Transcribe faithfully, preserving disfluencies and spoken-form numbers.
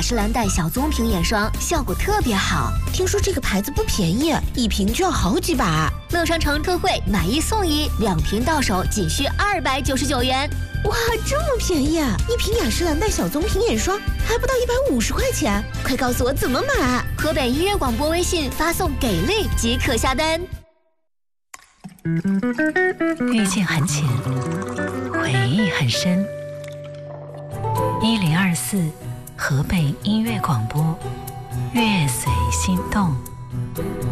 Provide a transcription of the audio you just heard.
雅诗兰黛小棕瓶眼霜，效果特别好。 听说这个牌子不便宜，一瓶就要好几百。 乐商城特惠，买一送一，两瓶到手仅需二百九十九元。 哇，这么便宜啊！一瓶雅诗兰黛小棕瓶眼霜还不到一百五十块钱，快告诉我怎么买！ 河北音乐广播微信发送给力即可下单。 遇见很浅，回忆很深。一零二四河北音乐广播，乐随心动。